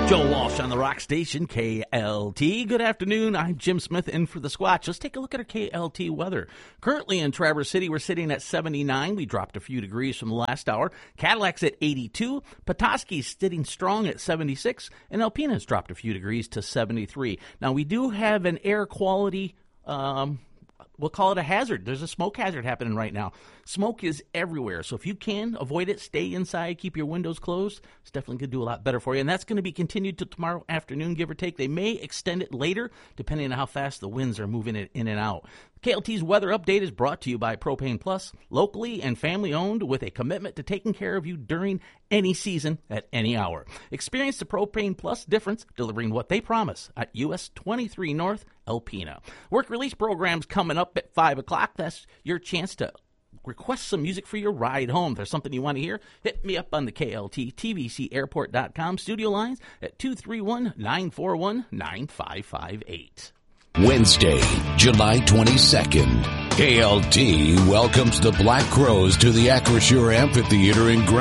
Joe Walsh on the Rock Station, KLT. Good afternoon. I'm Jim Smith in for the Squatch. Let's take a look at our KLT weather. Currently in Traverse City, we're sitting at 79. We dropped a few degrees from the last hour. Cadillac's at 82. Petoskey's sitting strong at 76. And Alpena's dropped a few degrees to 73. Now, we do have an air quality we'll call it a hazard. There's a smoke hazard happening right now. Smoke is everywhere. So if you can, avoid it. Stay inside. Keep your windows closed. It's definitely going to do a lot better for you. And that's going to be continued to tomorrow afternoon, give or take. They may extend it later, depending on how fast the winds are moving it in and out. KLT's weather update is brought to you by Propane Plus, locally and family-owned with a commitment to taking care of you during any season at any hour. Experience the Propane Plus difference, delivering what they promise at US 23 North, Alpena. Work release program's coming up at 5 o'clock. That's your chance to request some music for your ride home. If there's something you want to hear, hit me up on the KLT TVCairport.com studio lines at 231-941-9558. Wednesday, July 22nd, KLT welcomes the Black Crowes to the Acrisure Amphitheater in Grand